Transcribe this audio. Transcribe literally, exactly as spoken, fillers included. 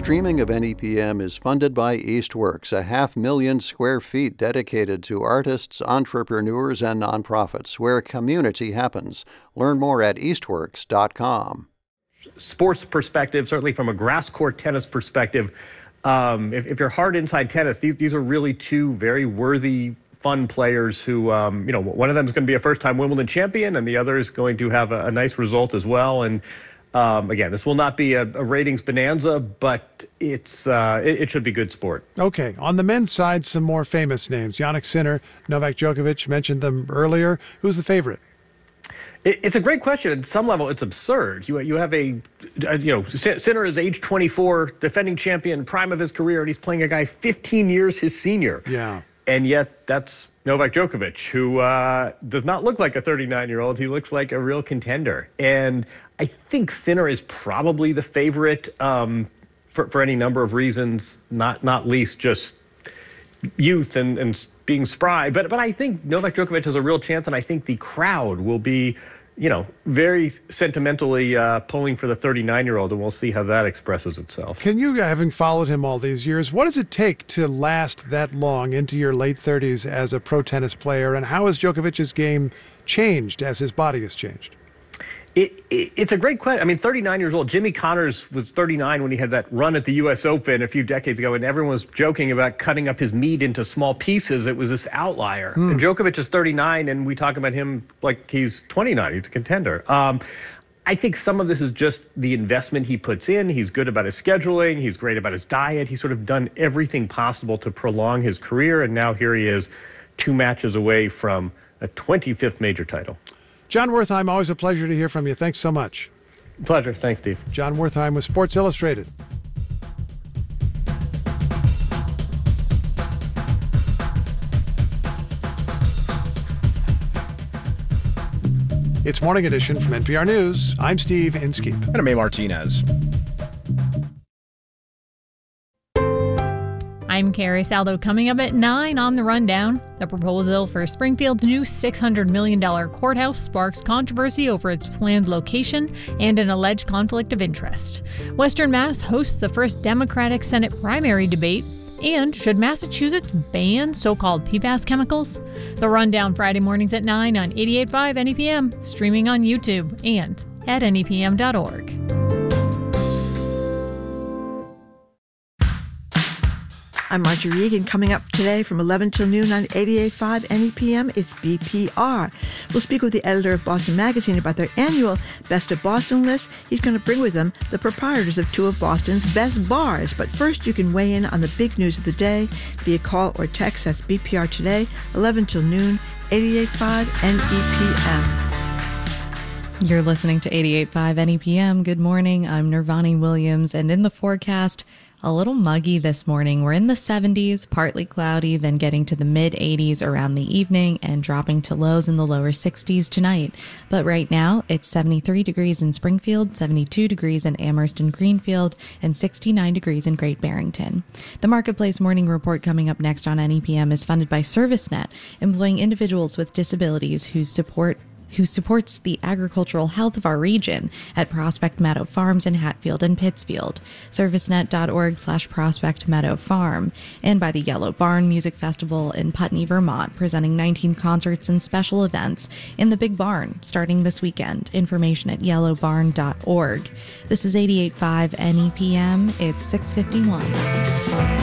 Streaming of N E P M is funded by Eastworks, a half million square feet dedicated to artists, entrepreneurs, and nonprofits, where community happens. Learn more at eastworks dot com. Sports perspective, certainly from a grass court tennis perspective, um, if, if you're hard inside tennis, these, these are really two very worthy, fun players who, um, you know, one of them is going to be a first-time Wimbledon champion, and the other is going to have a, a nice result as well. And Um, again, this will not be a, a ratings bonanza, but it's uh, it, it should be good sport. Okay. On the men's side, some more famous names. Jannik Sinner, Novak Djokovic, mentioned them earlier. Who's the favorite? It, it's a great question. At some level, it's absurd. You you have a, a you know, Sinner is age twenty-four, defending champion, prime of his career, and he's playing a guy fifteen years his senior. Yeah. And yet, that's Novak Djokovic, who uh, does not look like a thirty-nine-year-old. He looks like a real contender. And I think Sinner is probably the favorite um, for, for any number of reasons, not not least just youth and, and being spry. But but I think Novak Djokovic has a real chance, and I think the crowd will be, you know, very sentimentally uh, pulling for the thirty-nine-year-old, and we'll see how that expresses itself. Can you, having followed him all these years, what does it take to last that long into your late thirties as a pro tennis player, and how has Djokovic's game changed as his body has changed? It, it, it's a great question. I mean, thirty-nine years old. Jimmy Connors was thirty-nine when he had that run at the U S Open a few decades ago, and everyone was joking about cutting up his meat into small pieces. It was this outlier. Hmm. And Djokovic is thirty-nine, and we talk about him like he's twenty-nine. He's a contender. Um, I think some of this is just the investment he puts in. He's good about his scheduling. He's great about his diet. He's sort of done everything possible to prolong his career, and now here he is, two matches away from a twenty-fifth major title. Jon Wertheim, always a pleasure to hear from you. Thanks so much. Pleasure. Thanks, Steve. Jon Wertheim with Sports Illustrated. It's Morning Edition from N P R News. I'm Steve Inskeep. And I'm A. Martinez. I'm Carrie Saldo. Coming up at nine on the rundown, the proposal for Springfield's new six hundred million dollars courthouse sparks controversy over its planned location and an alleged conflict of interest. Western Mass hosts the first Democratic Senate primary debate. And should Massachusetts ban so-called P FAS chemicals? The rundown Friday mornings at nine on eighty-eight point five N E P M, streaming on YouTube and at N E P M dot org. I'm Marjorie Reed, and coming up today from eleven till noon on eighty-eight point five N E P M is B P R. We'll speak with the editor of Boston Magazine about their annual Best of Boston list. He's going to bring with him the proprietors of two of Boston's best bars. But first, you can weigh in on the big news of the day via call or text. That's B P R today, eleven till noon, eighty-eight point five N E P M. You're listening to eighty-eight point five N E P M. Good morning. I'm Nirvani Williams, and in the forecast, a little muggy this morning. We're in the seventies, partly cloudy, then getting to the mid eighties around the evening and dropping to lows in the lower sixties tonight. But right now, it's seventy-three degrees in Springfield, seventy-two degrees in Amherst and Greenfield, and sixty-nine degrees in Great Barrington. The Marketplace Morning Report coming up next on N E P M is funded by ServiceNet, employing individuals with disabilities who support who supports the agricultural health of our region at Prospect Meadow Farms in Hatfield and Pittsfield, servicenet.org slash Prospect Meadow Farm, and by the Yellow Barn Music Festival in Putney, Vermont, presenting nineteen concerts and special events in the Big Barn starting this weekend. Information at yellow barn dot org. This is eighty-eight point five N E P M. It's six fifty-one.